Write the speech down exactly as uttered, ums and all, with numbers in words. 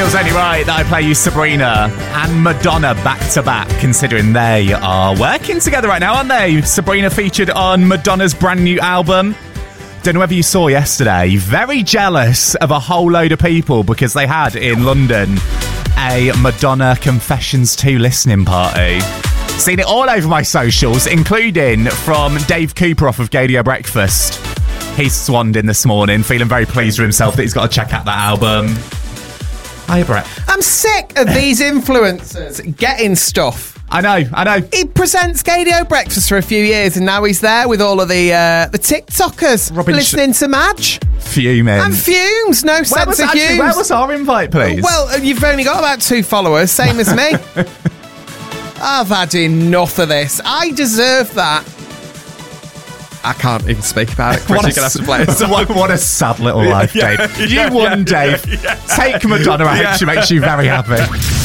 feels only right that I play you Sabrina and Madonna back to back, considering they are working together right now, aren't they? Sabrina featured on Madonna's brand new album. Don't know whether you saw yesterday. Very jealous of a whole load of people because they had in London a Madonna Confessions two listening party. Seen it all over my socials, including from Dave Cooper off of Gadio Breakfast. He's swanned in this morning, feeling very pleased with himself that he's got to check out that album. Hiya, Brett. I'm sick of these influencers getting stuff. I know, I know. He presents Gadio Breakfast for a few years and now he's there with all of the uh, the TikTokers Robin listening Sh- to Madge. Fuming. And fumes, no where sense was, of actually, fumes. Where was our invite, please? Well, you've only got about two followers, same as me. I've had enough of this. I deserve that. I can't even speak about it. Chris, you're going to have to play it. what, what a sad little life, yeah, Dave. yeah, you won, yeah, Dave. yeah, yeah. Take Madonna. I hope Yeah. she makes you very happy.